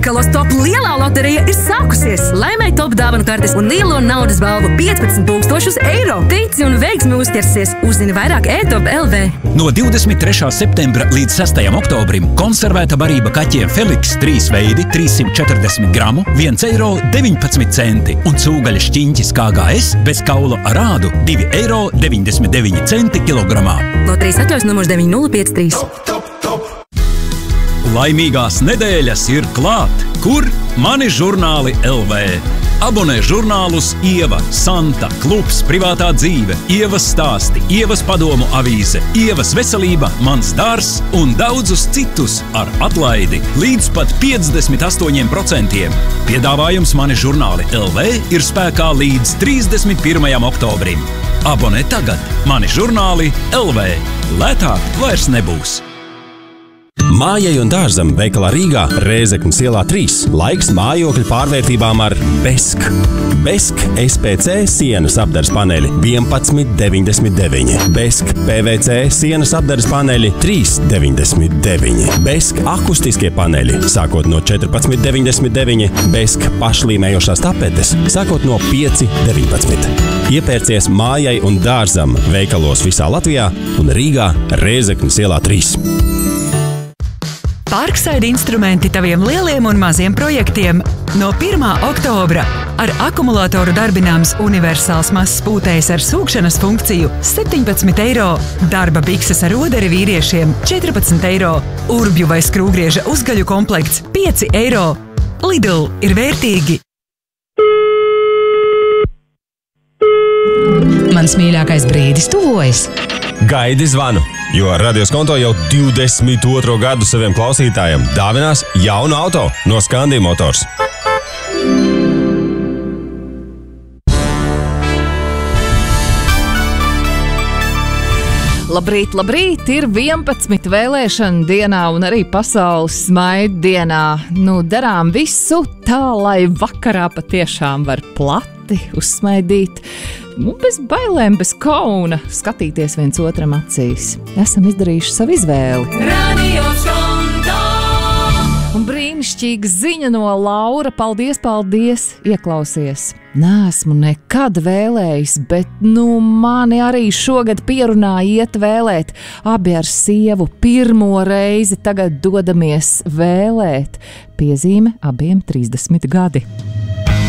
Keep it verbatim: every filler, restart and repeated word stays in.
Veikalos top lielā loterija ir sākusies. Laimēji top dāvanu kartes un lielo naudas balvu piecpadsmit tūkstošus eiro. Tici un veiksmi uzķersies. Uzzini vairāk e top punkt l v. No divdesmit trešā septembra līdz sestajam oktobrim konservēta barība kaķiem Feliks trīs veidi trīssimt četrdesmit gramu viens eiro deviņpadsmit centi un cūgaļa šķiņķis K G S bez kaula ar ādu divi eiro deviņdesmit deviņi centi kilogramā. Loterijas atļaus numurs deviņi nulle pieci trīs. Top, top, top. Laimīgās nedēļas ir klāt, kur mani žurnāli L V. Abonē žurnālus Ieva, Santa, Klubs, Privātā dzīve, Ievas stāsti, Ievas padomu avīze, Ievas veselība, Mans dārs un daudzus citus ar atlaidi līdz pat piecdesmit astoņiem procentiem. Piedāvājums mani žurnāli L V ir spēkā līdz trīsdesmit pirmajam oktobrim. Abonē tagad mani žurnāli L V. Lētāk vairs nebūs. Mājai un dārzam veikalā Rīgā Rēzeknes ielā trīs. Laiks mājokļu pārvērtībām ar Besk. Besk S P C sienas apdares paneļi vienpadsmit deviņdesmit deviņi. Besk P V C sienas apdares paneļi trīs deviņdesmit deviņi. Besk akustiskie paneļi sākot no četrpadsmit deviņdesmit deviņi. Besk pašlīmējošās tapetes sākot no pieci deviņpadsmit. Iepērcies mājai un dārzam veikalos visā Latvijā un Rīgā Rēzeknes ielā trīs. Parkside instrumenti taviem lieliem un maziem projektiem. No pirmā oktobra ar akumulātoru darbināms universāls mazs spūtējs ar sūkšanas funkciju septiņpadsmit eiro, darba bikses ar oderi vīriešiem četrpadsmit eiro, urbju vai skrūgrieža uzgaļu komplekts pieci eiro. Lidl ir vērtīgi. Mans mīļākais brīdis tuvojas. Gaidi zvanu, jo Radios Konto jau divdesmit otro gadu saviem klausītājiem dāvinās jaunu auto no Scandi Motors. Labrīt, labrīt! Ir vienpadsmit vēlēšana dienā un arī pasaules smaidu dienā. Nu, darām visu tā, lai vakarā patiešām var plati uzsmaidīt. Nu, bez bailēm, bez kauna skatīties viens otram acīs. Esam izdarījuši savu izvēli. Radios Konto! Un brīnišķīga ziņa no Laura. Paldies, paldies! Ieklausies! Neesmu nekad vēlējis, bet nu mani arī šogad pierunāja iet vēlēt. Abi ar sievu pirmo reizi tagad dodamies vēlēt. Piezīme abiem trīsdesmit gadi.